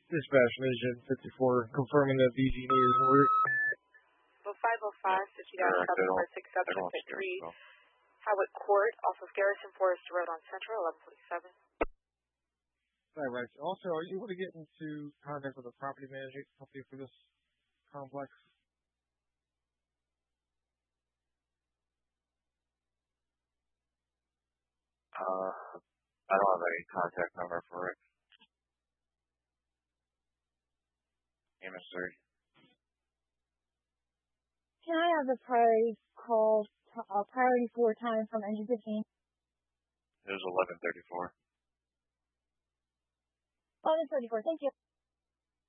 Dispatch Vision 54, confirming that BG is en route. Well, 505, so you got 7567 Howard Court, off of Garrison Forest Road on Central, 1147. Right. Also, are you able to get into contact with a property management company for this complex? I don't have any contact number for it. Emissary. Can I have a priority call, priority for time from engine 15? It was 11:34. 11:34, thank you.